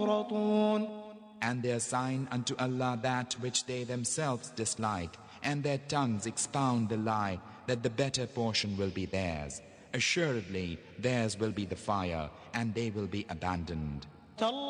يُفْرَطُونَ. And they assign unto Allah that which they themselves dislike, and their tongues expound the lie that the better portion will be theirs. Assuredly, theirs will be the fire, and they will be abandoned.